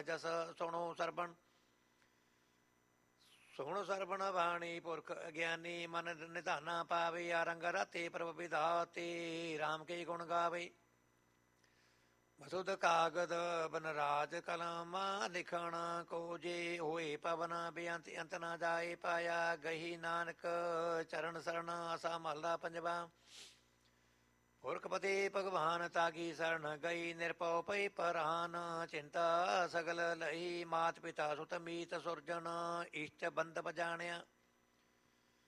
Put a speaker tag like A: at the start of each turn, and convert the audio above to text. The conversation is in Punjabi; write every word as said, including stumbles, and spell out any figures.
A: ਜਸ ਸੁਣੋ ਸਰਬਣ। ਸੁਣ ਸਰਬਣ ਬਾਣੀ ਪੁਰਖ ਅਗਿਆਨੀ ਮਨ ਨਿਧਾਨਾ ਪਾਵੇ। ਆਰੰਗ ਰਾਤੇ ਪ੍ਰਭ ਵਿਧਾਤੇ ਰਾਮ ਕੇ ਗੁਣ ਗਾਵੇ। ਮਸੁਧ ਕਾਗਦ ਬਨਰਾਜ ਕਲਮ ਲਿਖਣ ਕੋ ਜੇ ਹੋਏ ਪਵਨ ਬੇਅੰਤ ਅੰਤ ਨਾ ਜਾਏ ਪਾਇਆ। ਗਹੀ ਨਾਨਕ ਚਰਨ ਸਰਣ ਆਸਾ ਮਹਲਾ ਪੰਜਵਾ। ਪੁਰਖ ਪਤੇ ਭਗਵਾਨ ਤਾਗੀ ਸਰਣ ਗਈ ਨਿਰਭਉ ਪਈ ਪਰਾਨ। ਚਿੰਤਾ ਸਗਲ ਲਈ ਮਾਤ ਪਿਤਾ ਸੁਤ ਮੀਤ ਸੁਰਜਣ ਇਸ਼ਟ ਬੰਧਪ ਜਾਣਿਆ।